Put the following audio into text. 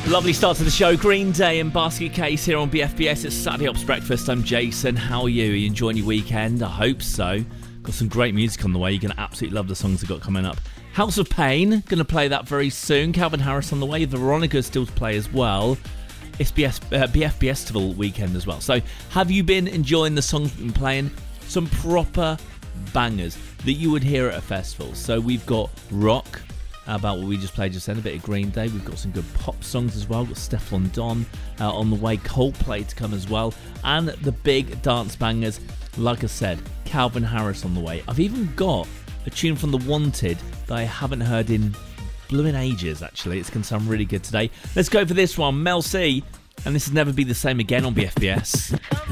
Lovely start to the show. Green Day and Basket Case here on BFBS. It's Saturday Ops Breakfast. I'm Jason. How are you? Are you enjoying your weekend? I hope so. Got some great music on the way. You're going to absolutely love the songs I've got coming up. House of Pain, going to play that very soon. Calvin Harris on the way. Veronica still to play as well. It's BFBS Festival weekend as well. So have you been enjoying the songs we've been playing? Some proper bangers that you would hear at a festival. So we've got rock, about what we just played just then, a bit of Green Day. We've got some good pop songs as well. We've got Stefflon Don on the way, Coldplay to come as well, and the big dance bangers, like I said, Calvin Harris on the way. I've even got a tune from The Wanted that I haven't heard in blooming ages, actually. It's going to sound really good today. Let's go for this one, Mel C, and This Has Never Be the Same Again on BFBS.